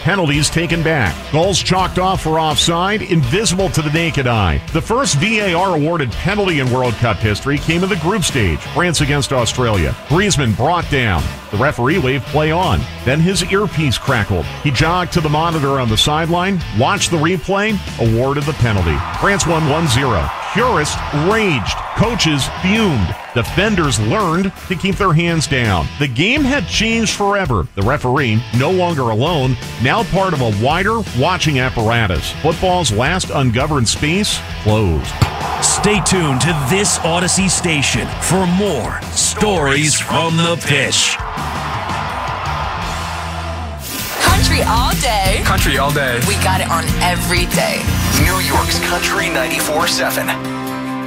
penalties taken back. Goals chalked off for offside, invisible to the naked eye. The first VAR-awarded penalty in World Cup history came in the group stage, France against Australia. Griezmann brought down. The referee waved play on. Then his earpiece crackled. He jogged to the monitor on the sideline, watched the replay, awarded the penalty. France won 1-0. Purists raged. Coaches fumed. Defenders learned to keep their hands down. The game had changed forever. The referee, no longer alone, now part of a wider watching apparatus. Football's last ungoverned space closed. Stay tuned to this Odyssey station for more Stories from the Pitch. Country all day. Country all day. We got it on every day. New York's Country 94.7.